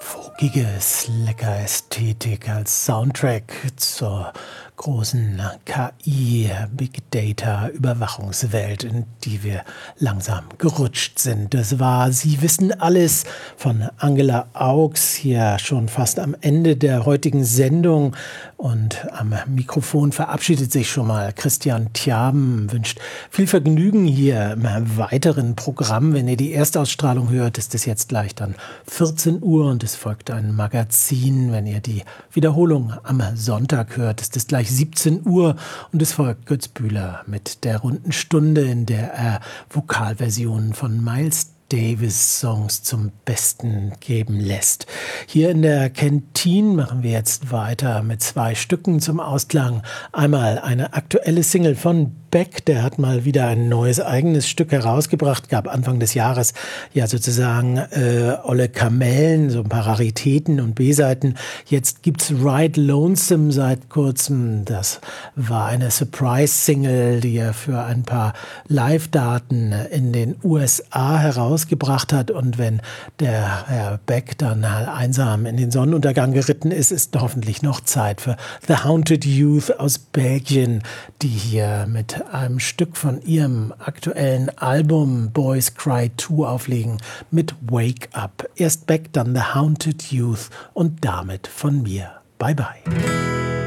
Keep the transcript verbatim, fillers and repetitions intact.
Folkige Slacker-Ästhetik als Soundtrack zur großen K I, Big Data, Überwachungswelt, in die wir langsam gerutscht sind. Das war Sie wissen alles von Angela Augs, hier schon fast am Ende der heutigen Sendung. Und am Mikrofon verabschiedet sich schon mal Christian Thiaben, wünscht viel Vergnügen hier im weiteren Programm. Wenn ihr die Erstausstrahlung hört, ist es jetzt gleich dann vierzehn Uhr und es folgt ein Magazin. Wenn ihr die Wiederholung am Sonntag hört, ist es gleich siebzehn Uhr und es folgt Götz Bühler mit der runden Stunde, in der er Vokalversionen von Miles Davis Songs zum Besten geben lässt. Hier in der Kantine machen wir jetzt weiter mit zwei Stücken zum Ausklang. Einmal eine aktuelle Single von Beck, der hat mal wieder ein neues eigenes Stück herausgebracht, gab Anfang des Jahres ja sozusagen äh, olle Kamellen, so ein paar Raritäten und B-Seiten. Jetzt gibt's Ride Lonesome seit kurzem. Das war eine Surprise-Single, die er für ein paar Live-Daten in den U S A herausgebracht hat. Und wenn der Herr Beck dann einsam in den Sonnenuntergang geritten ist, ist hoffentlich noch Zeit für The Haunted Youth aus Belgien, die hier mit einem Stück von ihrem aktuellen Album Boys Cry zwei auflegen mit Wake Up. Erst Beck, dann The Haunted Youth und damit von mir. Bye bye.